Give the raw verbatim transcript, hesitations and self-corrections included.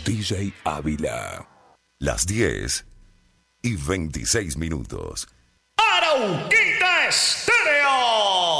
D J Ávila. Las diez y veintiséis minutos. Arauquita Estéreo.